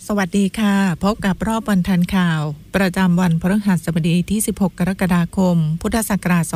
สวัสดีค่ะพบกับรอบวันทันข่าวประจำวันพฤหัสบดีที่16กรกฎาคมพุทธศักราช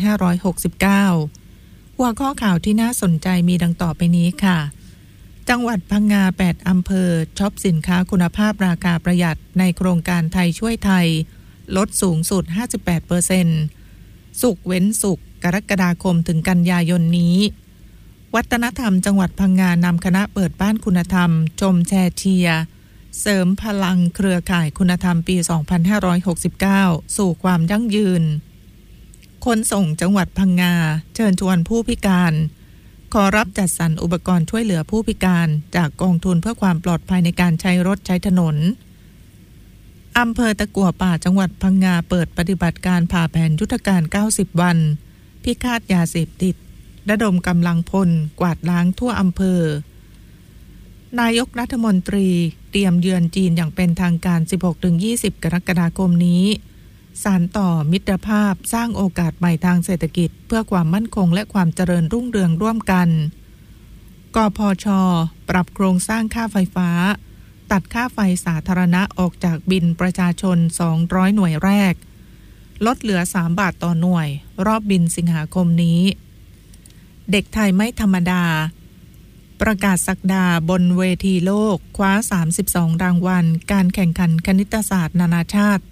2569หัวข้อข่าวที่น่าสนใจมีดังต่อไปนี้ค่ะจังหวัดพังงา8อำเภอช็อปสินค้าคุณภาพราคาประหยัดในโครงการไทยช่วยไทยลดสูงสุด 58% ศุกร์เว้นศุกร์กรกฎาคมถึงกันยายนนี้วัฒนธรรมจังหวัดพังงานำคณะเปิดบ้านคุณธรรมชมแชร์เชียร์เสริมพลังเครือข่ายคุณธรรมปี 2569 สู่ความยั่งยืนขนส่งจังหวัดพังงาเชิญชวนผู้พิการขอรับจัดสรรอุปกรณ์ช่วยเหลือผู้พิการจากกองทุนเพื่อความปลอดภัยในการใช้รถใช้ถนนอำเภอตะกั่วป่าจังหวัดพังงาเปิดปฏิบัติการผ่าแผนยุทธการ90วันพิฆาตยาเสพติดระดมกำลังพลกวาดล้างทั่วอำเภอนายกรัฐมนตรีเตรียมเยือนจีนอย่างเป็นทางการ 16-20 กรกฎาคมนี้สานต่อมิตรภาพสร้างโอกาสใหม่ทางเศรษฐกิจเพื่อความมั่นคงและความเจริญรุ่งเรืองร่วมกันกพช.ปรับโครงสร้างค่าไฟฟ้าตัดค่าไฟสาธารณะออกจากบินประชาชน200หน่วยแรกลดเหลือ3บาทต่อหน่วยรอบบินสิงหาคมนี้เด็กไทยไม่ธรรมดาประกาศศักดาบนเวทีโลกคว้า32รางวัลการแข่งขันคณิตศาสตร์นานาชาติ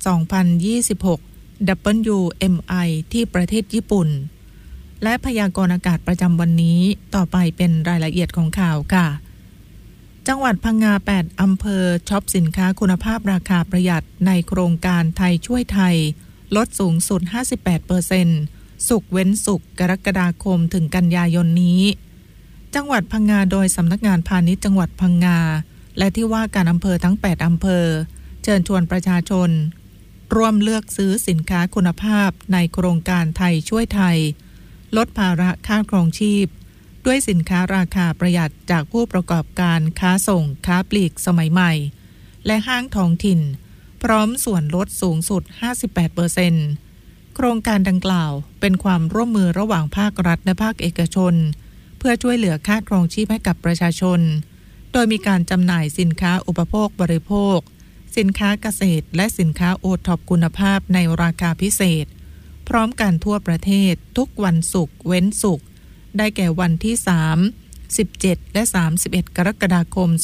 2026 WMI ที่ประเทศญี่ปุ่นและพยากรณ์อากาศประจำวันนี้ต่อไปเป็นรายละเอียดของข่าวค่ะจังหวัดพังงา8อำเภอช็อปสินค้าคุณภาพราคาประหยัดในโครงการไทยช่วยไทยลดสูงสุด 58% ศุกร์เว้นศุกร์กรกฎาคมถึงกันยายนนี้จังหวัดพังงาโดยสำนักงานพาณิชย์จังหวัดพังงาและที่ว่าการอำเภอทั้ง8อำเภอเชิญชวนประชาชนร่วมเลือกซื้อสินค้าคุณภาพในโครงการไทยช่วยไทยลดภาระค่าครองชีพด้วยสินค้าราคาประหยัดจากผู้ประกอบการค้าส่งค้าปลีกสมัยใหม่และห้างท้องถิ่นพร้อมส่วนลดสูงสุด 58% โครงการดังกล่าวเป็นความร่วมมือระหว่างภาครัฐและภาคเอกชนเพื่อช่วยเหลือค่าครองชีพให้กับประชาชนโดยมีการจำหน่ายสินค้าอุปโภคบริโภคสินค้าเกษตรและสินค้าโอท็อปคุณภาพในราคาพิเศษพร้อมกันทั่วประเทศทุกวันศุกร์เว้นศุกร์ได้แก่วันที่3 17และ31กรกฎาคม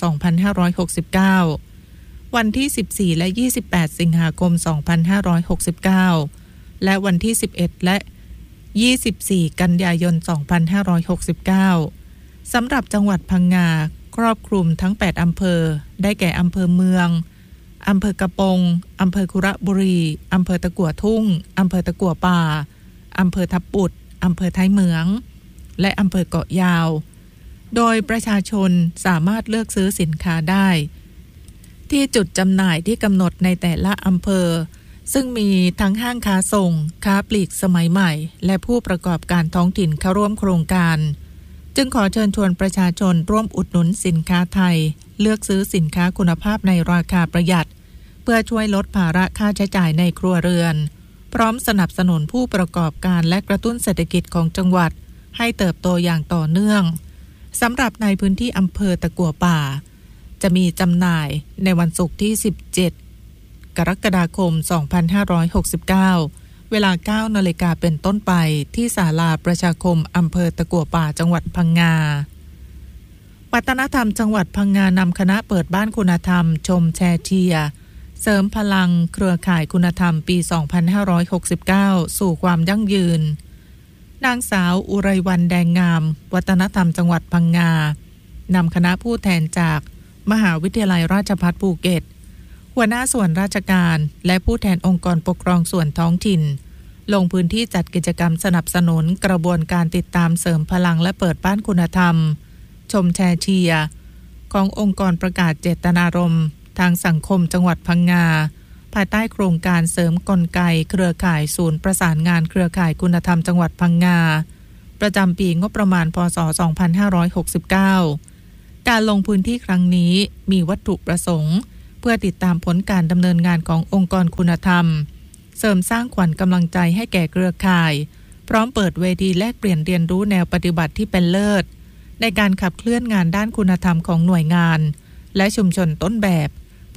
2569วันที่14และ28สิงหาคม2569และวันที่11และ24กันยายน2569สำหรับจังหวัดพังงาครอบคลุมทั้ง8อำเภอได้แก่อำเภอเมืองอำเภอกระปงอำเภอคุระบุรีอำเภอตะกั่วทุ่งอำเภอตะกั่วป่าอำเภอทับปุดอำเภอท้ายเหมืองและอำเภอเกาะยาวโดยประชาชนสามารถเลือกซื้อสินค้าได้ที่จุดจำหน่ายที่กำหนดในแต่ละอำเภอซึ่งมีทั้งห้างค้าส่งค้าปลีกสมัยใหม่และผู้ประกอบการท้องถิ่นเข้าร่วมโครงการจึงขอเชิญชวนประชาชนร่วมอุดหนุนสินค้าไทยเลือกซื้อสินค้าคุณภาพในราคาประหยัดเพื่อช่วยลดภาระค่าใช้จ่ายในครัวเรือนพร้อมสนับสนุนผู้ประกอบการและกระตุ้นเศรษฐกิจของจังหวัดให้เติบโตอย่างต่อเนื่องสำหรับในพื้นที่อำเภอตะกั่วป่าจะมีจำหน่ายในวันศุกร์ที่17กรกฎาคม2569เวลา 9 นาฬิกาเป็นต้นไปที่ศาลาประชาคมอำเภอตะกั่วป่าจังหวัดพังงาวัฒนธรรมจังหวัดพังงานำคณะเปิดบ้านคุณธรรมชมแชร์เชียร์เสริมพลังเครือข่ายคุณธรรมปี 2569 สู่ความยั่งยืนนางสาวอุไรวรรณแดงงามวัฒนธรรมจังหวัดพังงานำคณะผู้แทนจากมหาวิทยาลัยราชภัฏภูเก็ตหัวหน้าส่วนราชการและผู้แทนองค์กรปกครองส่วนท้องถิ่นลงพื้นที่จัดกิจกรรมสนับสนุนกระบวนการติดตามเสริมพลังและเปิดบ้านคุณธรรมชมแชร์เชียร์ขององค์กรประกาศเจตนารมณ์ทางสังคมจังหวัดพังงาภายใต้โครงการเสริมกลไกเครือข่ายศูนย์ประสานงานเครือข่ายคุณธรรมจังหวัดพังงาประจำปีงบประมาณพ.ศ. 2569การลงพื้นที่ครั้งนี้มีวัตถุประสงค์เพื่อติดตามผลการดำเนินงานขององค์กรคุณธรรมเสริมสร้างขวัญกำลังใจให้แก่เครือข่ายพร้อมเปิดเวทีแลกเปลี่ยนเรียนรู้แนวปฏิบัติที่เป็นเลิศในการขับเคลื่อนงานด้านคุณธรรมของหน่วยงานและชุมชนต้นแบบเพื่อ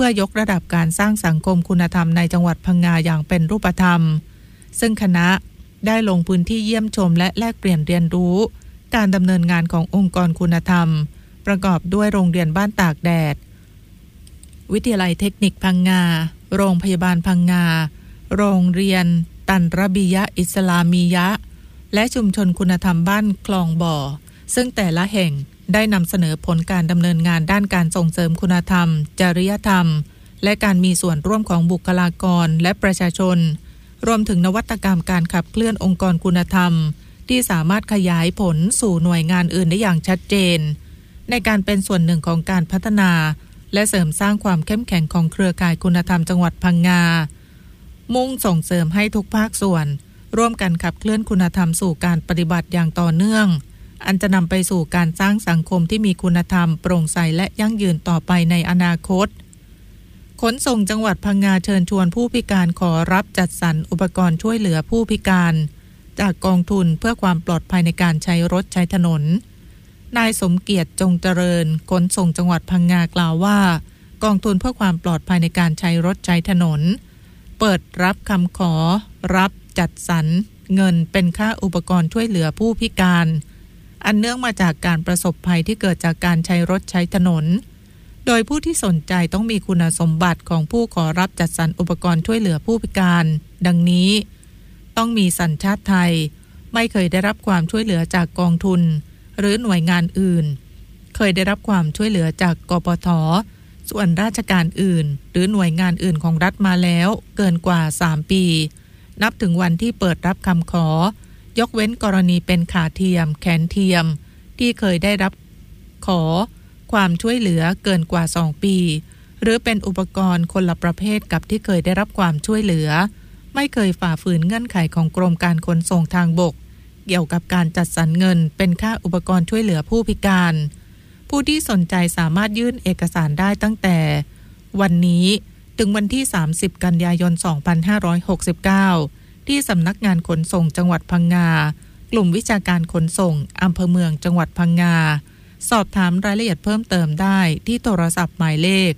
พื่อยกระดับการสร้างสังคมคุณธรรมในจังหวัดพังงาอย่างเป็นรูปธรรมซึ่งคณะได้ลงพื้นที่เยี่ยมชมและแลกเปลี่ยนเรียนรู้การดำเนินงานขององค์กรคุณธรรมประกอบด้วยโรงเรียนบ้านตากแดดวิทยาลัยเทคนิคพังงาโรงพยาบาลพังงาโรงเรียนตันรบียะอิสลามียะและชุมชนคุณธรรมบ้านคลองบ่อซึ่งแต่ละแห่งได้นำเสนอผลการดำเนินงานด้านการส่งเสริมคุณธรรมจริยธรรมและการมีส่วนร่วมของบุคลากรและประชาชนรวมถึงนวัตกรรมการขับเคลื่อนองค์กรคุณธรรมที่สามารถขยายผลสู่หน่วยงานอื่นได้อย่างชัดเจนในการเป็นส่วนหนึ่งของการพัฒนาและเสริมสร้างความเข้มแข็งของเครือข่ายคุณธรรมจังหวัดพังงามุ่งส่งเสริมให้ทุกภาคส่วนร่วมกันขับเคลื่อนคุณธรรมสู่การปฏิบัติอย่างต่อเนื่องอันจะนำไปสู่การสร้างสังคมที่มีคุณธรรมโปร่งใสและยั่งยืนต่อไปในอนาคตขนส่งจังหวัดพังงาเชิญชวนผู้พิการขอรับจัดสรรอุปกรณ์ช่วยเหลือผู้พิการจากกองทุนเพื่อความปลอดภัยในการใช้รถใช้ถนนนายสมเกียรติจงเจริญขนส่งจังหวัดพังงากล่าวว่ากองทุนเพื่อความปลอดภัยในการใช้รถใช้ถนนเปิดรับคำขอรับจัดสรรเงินเป็นค่าอุปกรณ์ช่วยเหลือผู้พิการอันเนื่องมาจากการประสบภัยที่เกิดจากการใช้รถใช้ถนนโดยผู้ที่สนใจต้องมีคุณสมบัติของผู้ขอรับจัดสรรอุปกรณ์ช่วยเหลือผู้พิการดังนี้ต้องมีสัญชาติไทยไม่เคยได้รับความช่วยเหลือจากกองทุนหรือหน่วยงานอื่นเคยได้รับความช่วยเหลือจากกปท.ส่วนราชการอื่นหรือหน่วยงานอื่นของรัฐมาแล้วเกินกว่า3ปีนับถึงวันที่เปิดรับคำขอยกเว้นกรณีเป็นขาเทียมแขนเทียมที่เคยได้รับขอความช่วยเหลือเกินกว่า2ปีหรือเป็นอุปกรณ์คนละประเภทกับที่เคยได้รับความช่วยเหลือไม่เคยฝ่าฝืนเงื่อนไขของกรมการขนส่งทางบกเกี่ยวกับการจัดสรรเงินเป็นค่าอุปกรณ์ช่วยเหลือผู้พิการผู้ที่สนใจสามารถยื่นเอกสารได้ตั้งแต่วันนี้ถึงวันที่30กันยายน2569ที่สำนักงานขนส่งจังหวัดพังงากลุ่มวิชาการขนส่งอำเภอเมืองจังหวัดพังงาสอบถามรายละเอียดเพิ่มเติมได้ที่โทรศัพท์หมายเลข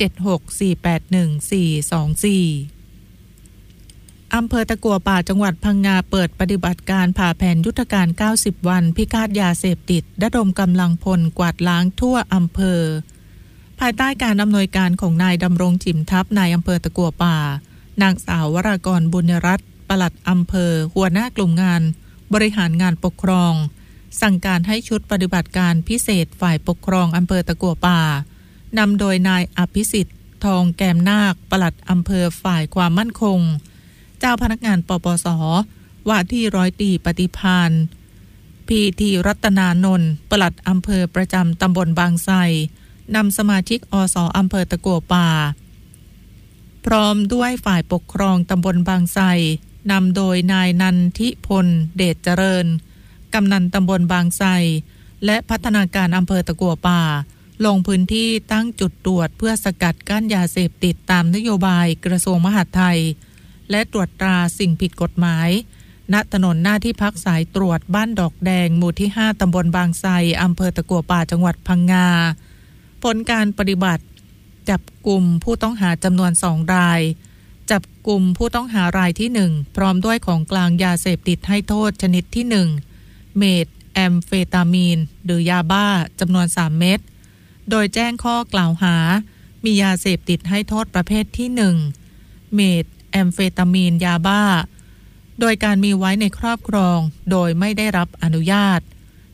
0764811424อำเภอตะกั่วป่าจังหวัดพังงาเปิดปฏิบัติการผ่าแผนยุทธการ90วันพิฆาตยาเสพติดระดมกำลังพลกวาดล้างทั่วอำเภอภายใต้การอำนวยการของนายดำรงจิมทัพนายอำเภอตะกั่วป่านางสาววรากรบุญรัตน์ปลัดอำเภอหัวหน้ากลุ่มงานบริหารงานปกครองสั่งการให้ชุดปฏิบัติการพิเศษฝ่ายปกครองอำเภอตะกั่วป่านำโดยนายอภิสิทธิ์ทองแกมนาคปลัดอำเภอฝ่ายความมั่นคงเจ้าพนักงานปปส.ว่าที่ร้อยตรีปฏิภาณพีทีรัตนานนท์ปลัดอำเภอประจำตำบลบางไทรนำสมาชิกอส.อำเภอตะกั่วป่าพร้อมด้วยฝ่ายปกครองตำบลบางไทรนำโดยนายนันทิพลเดชเจริญกำนันตำบลบางไทรและพัฒนาการอำเภอตะกั่วป่าลงพื้นที่ตั้งจุดตรวจเพื่อสกัดกั้นยาเสพติดตามนโยบายกระทรวงมหาดไทยและตรวจตราสิ่งผิดกฎหมายณถนนหน้าที่พักสายตรวจบ้านดอกแดงหมู่ที่5ตำบลบางไทรอำเภอตะกั่วป่าจังหวัดพังงาผลการปฏิบัติจับกลุ่มผู้ต้องหาจำนวน2รายจับกลุ่มผู้ต้องหารายที่1พร้อมด้วยของกลางยาเสพติดให้โทษชนิดที่1เมทแอมเฟตามีนหรือยาบ้าจำนวน3เม็ดโดยแจ้งข้อกล่าวหามียาเสพติดให้โทษประเภทที่1เมทแอมเฟตามีนยาบ้าโดยการมีไว้ในครอบครองโดยไม่ได้รับอนุญาต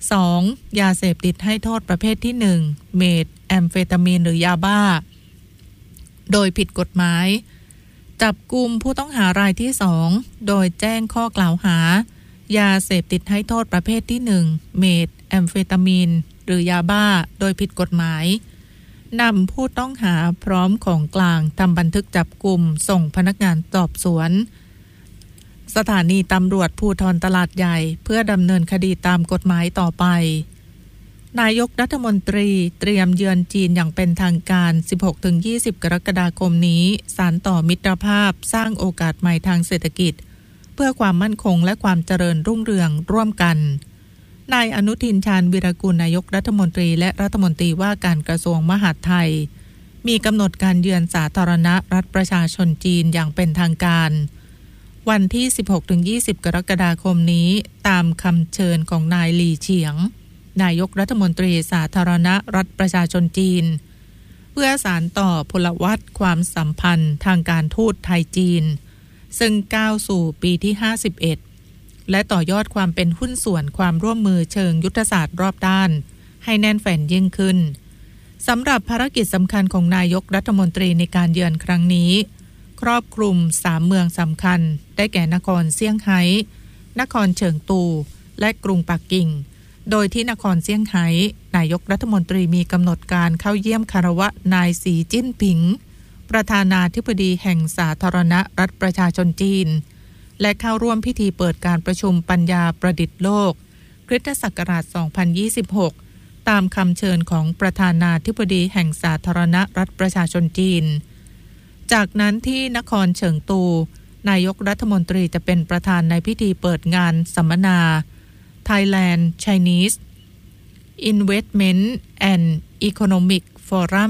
2. ยาเสพติดให้โทษประเภทที่1เมทแอมเฟตามีนหรือยาบ้าโดยผิดกฎหมายจับกุมผู้ต้องหารายที่2โดยแจ้งข้อกล่าวหายาเสพติดให้โทษประเภทที่1เมทแอมเฟตามีนหรือยาบ้าโดยผิดกฎหมายนำผู้ต้องหาพร้อมของกลางทำบันทึกจับกุมส่งพนักงานสอบสวนสถานีตำรวจภูธรตลาดใหญ่เพื่อดำเนินคดีตามกฎหมายต่อไปนายกรัฐมนตรีเตรียมเยือนจีนอย่างเป็นทางการ 16-20 กรกฎาคมนี้สานต่อมิตรภาพสร้างโอกาสใหม่ทางเศรษฐกิจเพื่อความมั่นคงและความเจริญรุ่งเรืองร่วมกันนายอนุทินชาญวิรากูลนายกรัฐมนตรีและรัฐมนตรีว่าการกระทรวงมหาดไทยมีกำหนดการเยือนสาธารณรัฐประชาชนจีนอย่างเป็นทางการวันที่ 16-20 กรกฎาคมนี้ตามคำเชิญของนายหลี่เฉียงนายกรัฐมนตรีสาธารณรัฐประชาชนจีนเพื่อสานต่อพลวัตความสัมพันธ์ทางการทูตไทยจีนซึ่งก้าวสู่ปีที่ 51และต่อยอดความเป็นหุ้นส่วนความร่วมมือเชิงยุทธศาสตร์รอบด้านให้แน่นแฟ้นยิ่งขึ้นสำหรับภารกิจสำคัญของนายกรัฐมนตรีในการเยือนครั้งนี้ครอบคลุม3เมืองสำคัญได้แก่นครเซี่ยงไฮ้นครเฉิงตูและกรุงปักกิ่งโดยที่นครเซี่ยงไฮ้นายกรัฐมนตรีมีกำหนดการเข้าเยี่ยมคารวะนายสีจิ้นผิงประธานาธิบดีแห่งสาธารณรัฐประชาชนจีนและเข้าร่วมพิธีเปิดการประชุมปัญญาประดิษฐ์โลกคริสตศักราช 2026 ตามคำเชิญของประธานาธิบดีแห่งสาธารณรัฐประชาชนจีนจากนั้นที่นครเฉิงตูนายกรัฐมนตรีจะเป็นประธานในพิธีเปิดงานสัมมนา Thailand Chinese Investment and Economic Forum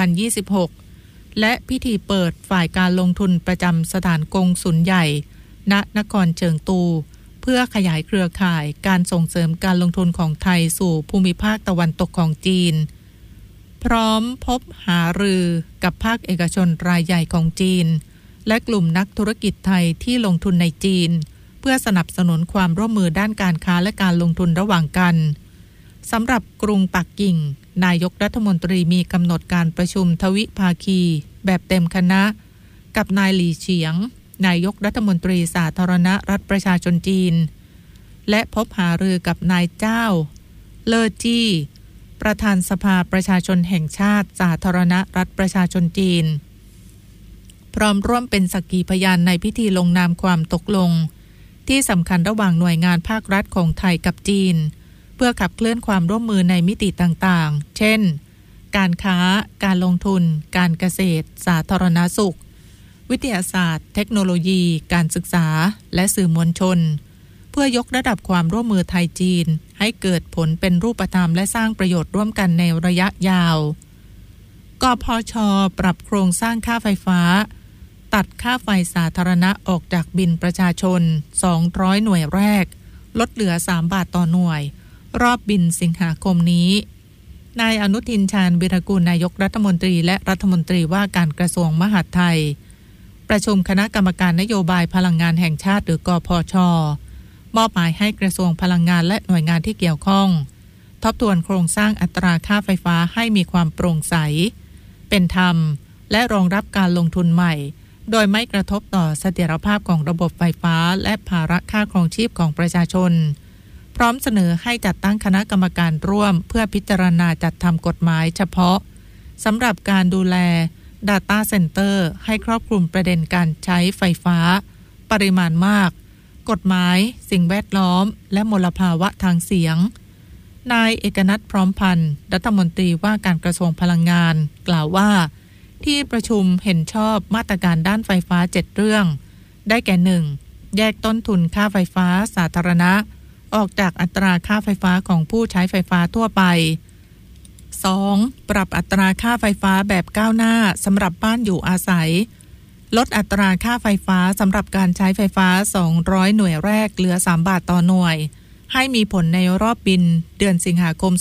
2026 และพิธีเปิดฝ่ายการลงทุนประจำสถานกงสุลใหญ่ณนครเฉิงตูเพื่อขยายเครือข่ายการส่งเสริมการลงทุนของไทยสู่ภูมิภาคตะวันตกของจีนพร้อมพบหารือกับภาคเอกชนรายใหญ่ของจีนและกลุ่มนักธุรกิจไทยที่ลงทุนในจีนเพื่อสนับสนุนความร่วมมือด้านการค้าและการลงทุนระหว่างกันสำหรับกรุงปักกิ่งนายกรัฐมนตรีมีกำหนดการประชุมทวิภาคีแบบเต็มคณะกับนายหลี่เฉียงนายกรัฐมนตรีสาธารณรัฐประชาชนจีนและพบหารือกับนายเจ้าเล่อจี้ประธานสภาประชาชนแห่งชาติสาธารณรัฐประชาชนจีนพร้อมร่วมเป็นสักขีพยานในพิธีลงนามความตกลงที่สำคัญระหว่างหน่วยงานภาครัฐของไทยกับจีนเพื่อขับเคลื่อนความร่วมมือในมิติต่างๆเช่นการค้าการลงทุนการเกษตรสาธารณสุขวิทยาศาสตร์เทคโนโลยีการศึกษาและสื่อมวลชนเพื่อยกระดับความร่วมมือไทยจีนให้เกิดผลเป็นรูปธรรมและสร้างประโยชน์ร่วมกันในระยะยาวกพช.ปรับโครงสร้างค่าไฟฟ้าตัดค่าไฟสาธารณะออกจากบิลประชาชน200หน่วยแรกลดเหลือ3 บาทต่อหน่วยรอบบิลสิงหาคมนี้นายอนุทินชาญวิรากูลนายกรัฐมนตรีและรัฐมนตรีว่าการกระทรวงมหาดไทยประชุมคณะกรรมการนโยบายพลังงานแห่งชาติหรือกพช.มอบหมายให้กระทรวงพลังงานและหน่วยงานที่เกี่ยวข้องทบทวนโครงสร้างอัตราค่าไฟฟ้าให้มีความโปร่งใสเป็นธรรมและรองรับการลงทุนใหม่โดยไม่กระทบต่อเสถียรภาพของระบบไฟฟ้าและภาระค่าครองชีพของประชาชนพร้อมเสนอให้จัดตั้งคณะกรรมการร่วมเพื่อพิจารณาจัดทำกฎหมายเฉพาะสำหรับการดูแล Data Center ให้ครอบคลุมประเด็นการใช้ไฟฟ้าปริมาณมากกฎหมายสิ่งแวดล้อมและมลภาวะทางเสียงนายเอกนัทพร้อมพันธ์รัฐมนตรีว่าการกระทรวงพลังงานกล่าวว่าที่ประชุมเห็นชอบมาตรการด้านไฟฟ้า7เรื่องได้แก่ 1. แยกต้นทุนค่าไฟฟ้าสาธารณะออกจากอัตราค่าไฟฟ้าของผู้ใช้ไฟฟ้าทั่วไป 2. ปรับอัตราค่าไฟฟ้าแบบก้าวหน้าสำหรับบ้านอยู่อาศัยลดอัตราค่าไฟฟ้าสำหรับการใช้ไฟฟ้า200หน่วยแรกเหลือ3 บาทต่อหน่วยให้มีผลในรอบบิลเดือนสิงหาคม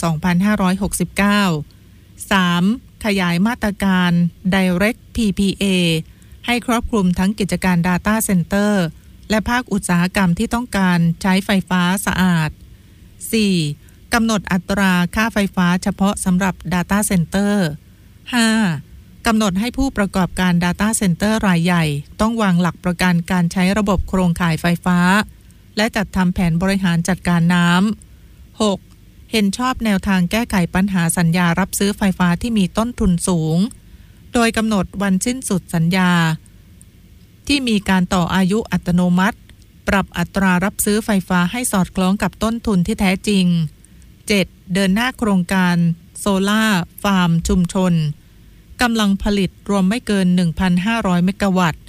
2569 3. ขยายมาตรการ Direct PPA ให้ครอบคลุมทั้งกิจการ Data Center และภาคอุตสาหกรรมที่ต้องการใช้ไฟฟ้าสะอาด 4. กำหนดอัตราค่าไฟฟ้าเฉพาะสำหรับ Data Center 5. กำหนดให้ผู้ประกอบการ Data Center รายใหญ่ต้องวางหลักประกันการใช้ระบบโครงข่ายไฟฟ้าและจัดทำแผนบริหารจัดการน้ำ 6. เห็นชอบแนวทางแก้ไขปัญหาสัญญารับซื้อไฟฟ้าที่มีต้นทุนสูงโดยกำหนดวันสิ้นสุดสัญญาที่มีการต่ออายุอัตโนมัติปรับอัตรารับซื้อไฟฟ้าให้สอดคล้องกับต้นทุนที่แท้จริง 7. เดินหน้าโครงการโซล่าฟาร์มชุมชนกำลังผลิตรวมไม่เกิน 1,500 เมกะวัตต์